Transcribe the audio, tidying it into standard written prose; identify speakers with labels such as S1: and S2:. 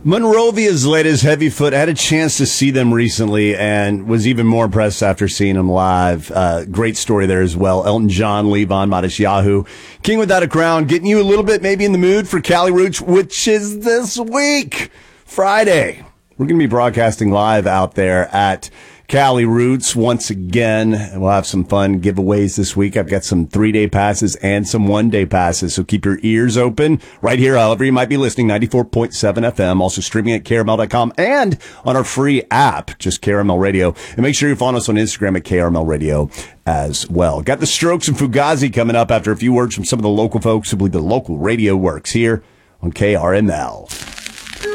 S1: Monrovia's latest Heavyfoot. I had a chance to see them recently and was even more impressed after seeing them live. Great story there as well. Elton John, Levon Matisyahu, King Without a Crown, getting you a little bit maybe in the mood for Cali Roots, which is this week, Friday. We're going to be broadcasting live out there at Cali Roots once again. We'll have some fun giveaways this week. I've got some 3-day passes and some 1-day passes, so keep your ears open right here, however you might be listening, 94.7 FM, also streaming at KRML.com and on our free app, just KRML Radio. And make sure you follow us on Instagram at KRML Radio as well. Got the Strokes and Fugazi coming up after a few words from some of the local folks who believe the local radio works here on KRML.